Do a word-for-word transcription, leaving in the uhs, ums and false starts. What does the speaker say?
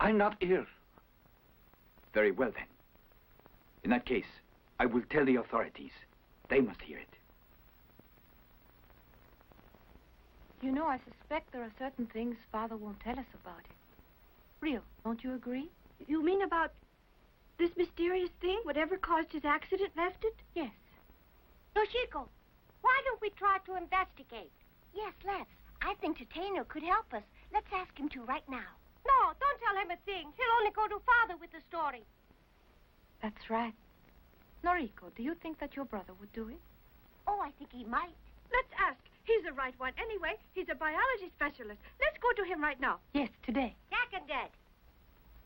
I'm not ill. Very well, then. In that case, I will tell the authorities. They must hear it. You know, I suspect there are certain things Father won't tell us about it. Real, don't you agree? You mean about this mysterious thing? Whatever caused his accident left it? Yes. Yoshiko, why don't we try to investigate? Yes, let's. I think Tateno could help us. Let's ask him to right now. No, don't tell him a thing. He'll only go to Father with the story. That's right. Noriko, do you think that your brother would do it? Oh, I think he might. Let's ask. He's the right one. Anyway, he's a biology specialist. Let's go to him right now. Yes, today. Jack and Dad.